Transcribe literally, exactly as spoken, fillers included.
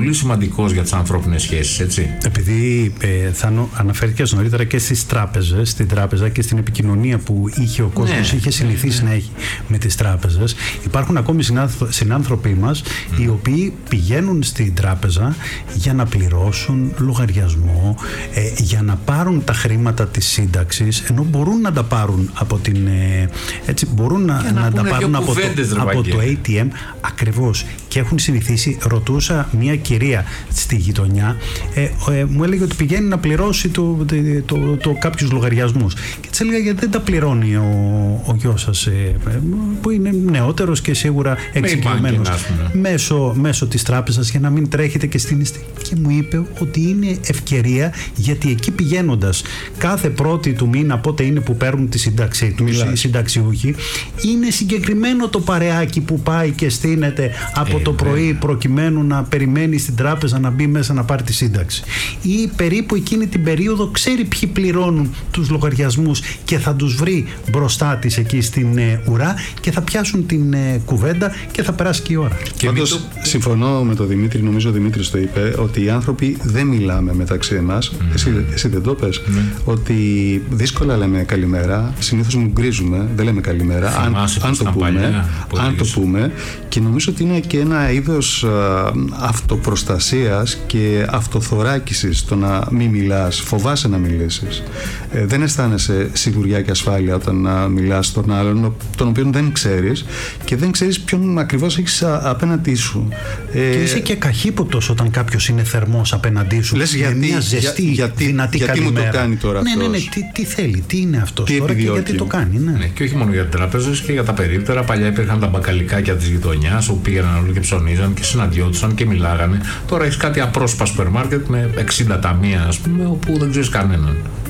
πολύ σημαντικός για τις ανθρώπινες σχέσεις, έτσι. Επειδή ε, θα αναφέρθηκες νωρίτερα και στις τράπεζες, στην τράπεζα και στην επικοινωνία που είχε ο κόσμος, ναι, είχε συνηθίσει, ναι, να έχει με τις τράπεζες, υπάρχουν ακόμη συνάνθρωποι μας mm. οι οποίοι πηγαίνουν στην τράπεζα για να πληρώσουν λογαριασμό, ε, για να πάρουν τα χρήματα της σύνταξης, ενώ μπορούν να τα πάρουν από την, ε, έτσι, μπορούν να, να, να τα πάρουν από, κουβέντες, το, από το έι τι εμ ακριβώς, και έχουν συνηθίσει. Ρωτούσα μια κυρία στη γειτονιά, ε, ε, μου έλεγε ότι πηγαίνει να πληρώσει το, το, το, το, το κάποιους λογαριασμούς και της έλεγα γιατί δεν τα πληρώνει ο, ο γιος σας, ε, που είναι νεότερος και σίγουρα εξοικειωμένος μέσω, μέσω της τράπεζας, για να μην τρέχετε και στην ιστή. Και μου είπε ότι είναι ευκαιρία, γιατί εκεί πηγαίνοντας κάθε πρώτη του μήνα, πότε είναι που παίρνουν τη σύνταξή τους οι συνταξιούχοι, είναι συγκεκριμένο το παρεάκι που πάει και στείνεται από ε, το πρωί, ε, προκειμένου να περιμένει στην τράπεζα να μπει μέσα να πάρει τη σύνταξη. Ή περίπου εκείνη την περίοδο ξέρει ποιοι πληρώνουν τους λογαριασμούς και θα τους βρει μπροστά της εκεί στην ε, ουρά και θα πιάσουν την ε, κουβέντα και θα περάσει και η ώρα. Και πάντως, το... συμφωνώ με τον Δημήτρη, νομίζω ο Δημήτρης το είπε, ότι οι άνθρωποι δεν μιλάμε μεταξύ εμάς. Mm. Εσύ, εσύ δεν το πες, mm. ότι δύσκολα λέμε καλημέρα, συνήθως μου γκρίζουμε, δεν λέμε καλημέρα, αν, αν, το πούμε, παλιά, αν το πούμε, και νομίζω ότι είναι και ένα είδος α, αυτοπροστασίας και αυτοθωράκισης το να μην μιλάς, φοβάσαι να μιλήσεις. Ε, δεν αισθάνεσαι σιγουριά και ασφάλεια όταν να μιλάς στον άλλον, τον οποίον δεν ξέρεις και δεν ξέρεις ποιον ακριβώς έχεις α, απέναντί σου. Ε, και είσαι και καχύποπτος όταν κάποιος είναι θερμός απέναντί σου. Λες, με γιατί, μια ζεστή, για, δυνατή γιατί καλημέρα. μου το κάνει τώρα ναι, αυτός. Ναι, ναι, τι, τι θέλει, τι είναι αυτός τι τώρα και γιατί το κάνει. Ναι. Ναι, και όχι μόνο για τις τράπεζες και για τα περίπτερα. Παλιά υπήρχαν τα μπακαλικάκια της γειτονιάς όπου πήγαιναν όλοι και ψωνίζαν και συναντιόντουσαν και μιλάγανε. Τώρα έχεις κάτι απρόσωπα σούπερ μάρκετ με εξήντα ταμεία, ας πούμε, όπου δεν ξέρεις κανέναν.